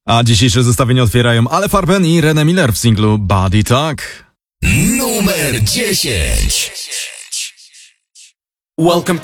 A dzisiejsze zestawienie otwierają Ale Farben i René Miller w singlu Body Talk. Numer 10. Welcome